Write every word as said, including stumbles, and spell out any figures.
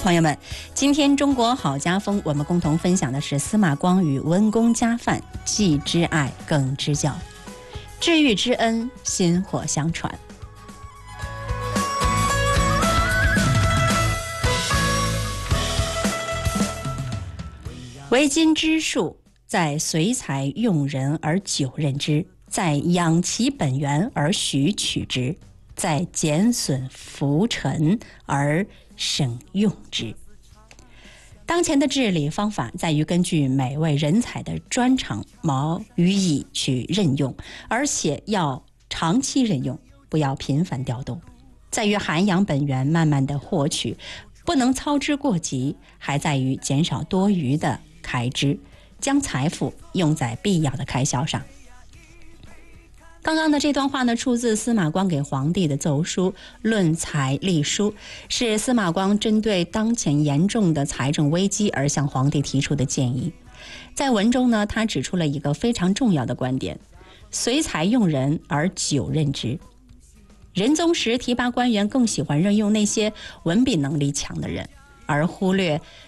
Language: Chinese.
朋友们，今天中国好家风，我们共同分享的是司马光与温公家范，既知爱更知教，知遇之恩，薪火相传。为今之术，在随才用人而久任之，在养其本源而许取之，在减损浮沉而省用之。当前的治理方法在于根据每位人才的专长毛予以去任用，而且要长期任用，不要频繁调动。在于涵养本源，慢慢的获取，不能操之过急，还在于减少多余的开支，将财富用在必要的开销上。刚刚的这段话呢，出自司马光给皇帝的奏书《论财隶书》，是司马光针对当前严重的财政危机而向皇帝提出的建议。在文中呢，他指出了一个非常重要的观点：随才用人而久任之。仁宗时提拔官员更喜欢任用那些文笔能力强的人，而忽略